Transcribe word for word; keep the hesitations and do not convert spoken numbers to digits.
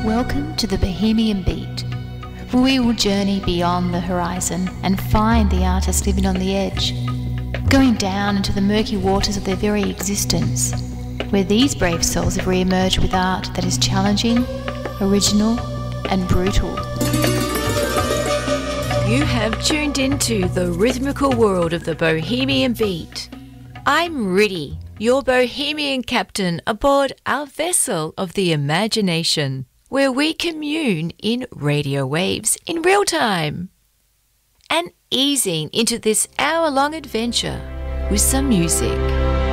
Welcome to the Bohemian Beat, where we will journey beyond the horizon and find the artists living on the edge, going down into the murky waters of their very existence, where these brave souls have re-emerged with art that is challenging, original and brutal. You have tuned into the rhythmical world of the Bohemian Beat. I'm Riddy, your Bohemian captain aboard our vessel of the imagination, where we commune in radio waves in real time, and easing into this hour-long adventure with some music.